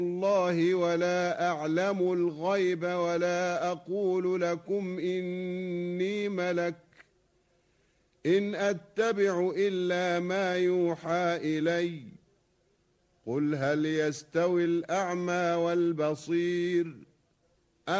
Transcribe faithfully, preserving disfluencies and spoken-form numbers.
الله ولا أعلم الغيب ولا أقول لكم إني ملك إن أتبع إلا ما يوحى إلي قل هل يستوي الأعمى والبصير